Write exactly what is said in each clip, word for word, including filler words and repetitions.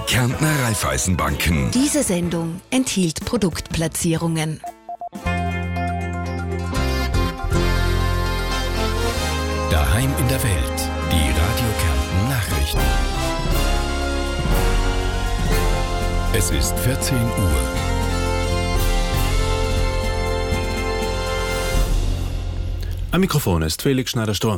Kärntner Raiffeisenbanken. Diese Sendung enthielt Produktplatzierungen. Daheim in der Welt. Die Radio Kärnten Nachrichten. Es ist vierzehn Uhr. Am Mikrofon ist Felix Schneider-Stor.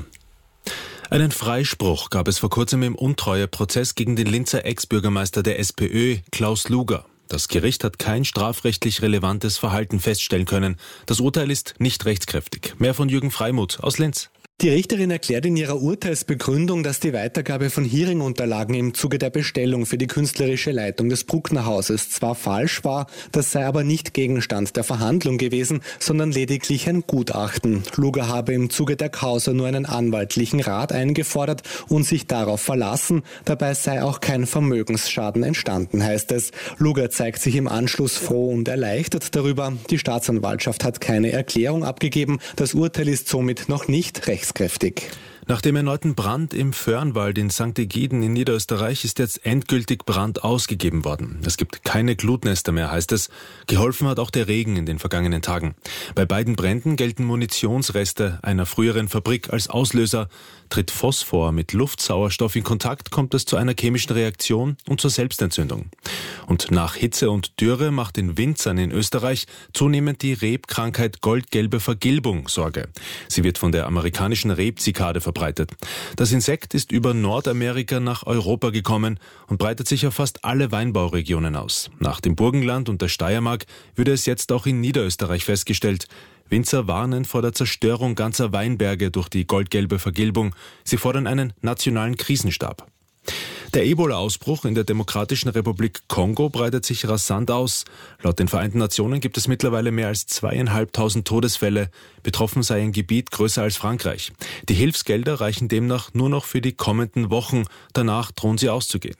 Einen Freispruch gab es vor kurzem im Untreueprozess gegen den Linzer Ex-Bürgermeister der SPÖ, Klaus Luger. Das Gericht hat kein strafrechtlich relevantes Verhalten feststellen können. Das Urteil ist nicht rechtskräftig. Mehr von Jürgen Freimuth aus Linz. Die Richterin erklärt in ihrer Urteilsbegründung, dass die Weitergabe von Hearing-Unterlagen im Zuge der Bestellung für die künstlerische Leitung des Bruckner-Hauses zwar falsch war, das sei aber nicht Gegenstand der Verhandlung gewesen, sondern lediglich ein Gutachten. Luger habe im Zuge der Causa nur einen anwaltlichen Rat eingefordert und sich darauf verlassen. Dabei sei auch kein Vermögensschaden entstanden, heißt es. Luger zeigt sich im Anschluss froh und erleichtert darüber. Die Staatsanwaltschaft hat keine Erklärung abgegeben. Das Urteil ist somit noch nicht rechtskräftig. Nach dem erneuten Brand im Föhrenwald in Sankt Egiden in Niederösterreich ist jetzt endgültig Brand ausgegeben worden. Es gibt keine Glutnester mehr, heißt es. Geholfen hat auch der Regen in den vergangenen Tagen. Bei beiden Bränden gelten Munitionsreste einer früheren Fabrik als Auslöser. Tritt Phosphor mit Luftsauerstoff in Kontakt, kommt es zu einer chemischen Reaktion und zur Selbstentzündung. Und nach Hitze und Dürre macht den Winzern in Österreich zunehmend die Rebkrankheit goldgelbe Vergilbung Sorge. Sie wird von der amerikanischen Rebzikade verbreitet. Das Insekt ist über Nordamerika nach Europa gekommen und breitet sich auf fast alle Weinbauregionen aus. Nach dem Burgenland und der Steiermark würde es jetzt auch in Niederösterreich festgestellt. Winzer warnen vor der Zerstörung ganzer Weinberge durch die goldgelbe Vergilbung. Sie fordern einen nationalen Krisenstab. Der Ebola-Ausbruch in der Demokratischen Republik Kongo breitet sich rasant aus. Laut den Vereinten Nationen gibt es mittlerweile mehr als zweieinhalbtausend Todesfälle. Betroffen sei ein Gebiet größer als Frankreich. Die Hilfsgelder reichen demnach nur noch für die kommenden Wochen. Danach drohen sie auszugehen.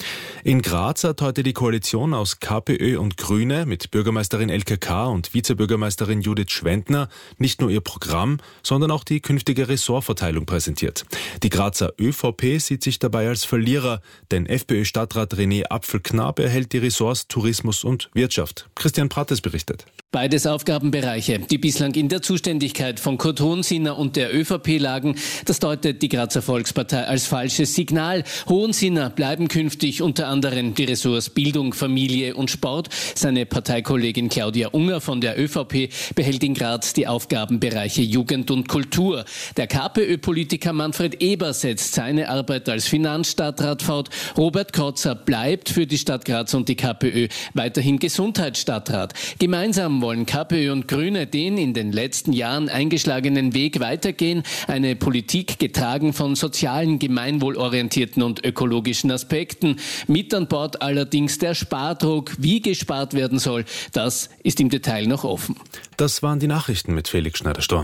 In Graz hat heute die Koalition aus KPÖ und Grüne mit Bürgermeisterin Elke K. und Vizebürgermeisterin Judith Schwendner nicht nur ihr Programm, sondern auch die künftige Ressortverteilung präsentiert. Die Grazer ÖVP sieht sich dabei als Verlierer, denn FPÖ-Stadtrat René Apfelknapp erhält die Ressorts Tourismus und Wirtschaft. Christian Prates berichtet. Beides Aufgabenbereiche, die bislang in der Zuständigkeit von Kurt Hohensinner und der ÖVP lagen. Das deutet die Grazer Volkspartei als falsches Signal. Hohensinner bleiben künftig unter anderem die Ressorts Bildung, Familie und Sport. Seine Parteikollegin Claudia Unger von der ÖVP behält in Graz die Aufgabenbereiche Jugend und Kultur. Der KPÖ-Politiker Manfred Eber setzt seine Arbeit als Finanzstadtrat fort. Robert Krotzer bleibt für die Stadt Graz und die KPÖ weiterhin Gesundheitsstadtrat. Gemeinsam wollen KPÖ und Grüne den in den letzten Jahren eingeschlagenen Weg weitergehen. Eine Politik getragen von sozialen, gemeinwohlorientierten und ökologischen Aspekten. Mit an Bord allerdings der Spardruck. Wie gespart werden soll, das ist im Detail noch offen. Das waren die Nachrichten mit Felix Schneider-Stor.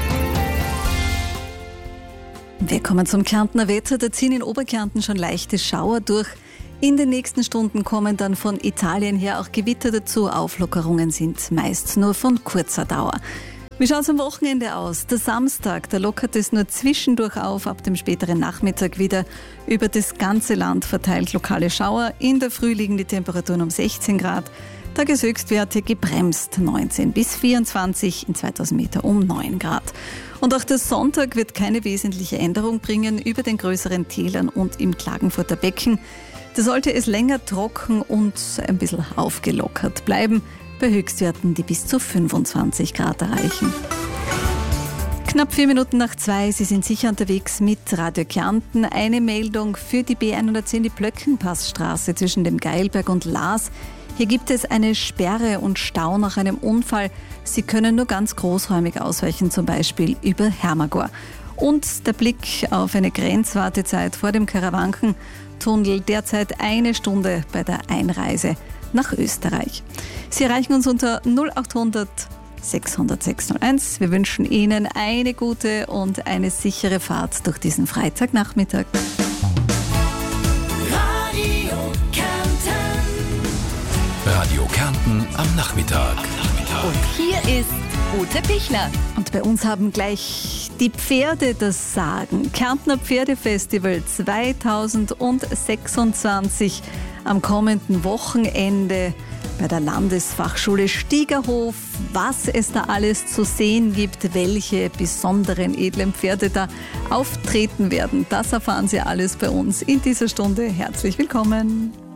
Wir kommen zum Kärntner Wetter. Da ziehen in Oberkärnten schon leichte Schauer durch. In den nächsten Stunden kommen dann von Italien her auch Gewitter dazu. Auflockerungen sind meist nur von kurzer Dauer. Wie schaut es am Wochenende aus? Der Samstag, da lockert es nur zwischendurch auf, ab dem späteren Nachmittag wieder über das ganze Land verteilt lokale Schauer. In der Früh liegen die Temperaturen um sechzehn Grad. Tageshöchstwerte gebremst neunzehn bis vierundzwanzig, in zweitausend Meter um neun Grad. Und auch der Sonntag wird keine wesentliche Änderung bringen über den größeren Tälern und im Klagenfurter Becken. Da sollte es länger trocken und ein bisschen aufgelockert bleiben, bei Höchstwerten, die bis zu fünfundzwanzig Grad erreichen. Knapp vier Minuten nach zwei, Sie sind sicher unterwegs mit Radio Kärnten. Eine Meldung für die B hundertzehn, die Plöckenpassstraße zwischen dem Geilberg und Laas. Hier gibt es eine Sperre und Stau nach einem Unfall. Sie können nur ganz großräumig ausweichen, zum Beispiel über Hermagor. Und der Blick auf eine Grenzwartezeit vor dem Karawankentunnel, derzeit eine Stunde bei der Einreise nach Österreich. Sie erreichen uns unter null achthundert sechshundert sechshunderteins. Wir wünschen Ihnen eine gute und eine sichere Fahrt durch diesen Freitagnachmittag. Radio Kärnten. Radio Kärnten am Nachmittag. Und hier ist Ute Pichler. Und bei uns haben gleich die Pferde das Sagen. Kärntner Pferdefestival zweitausendsechsundzwanzig am kommenden Wochenende bei der Landesfachschule Stiegerhof, was es da alles zu sehen gibt, welche besonderen edlen Pferde da auftreten werden. Das erfahren Sie alles bei uns in dieser Stunde. Herzlich willkommen.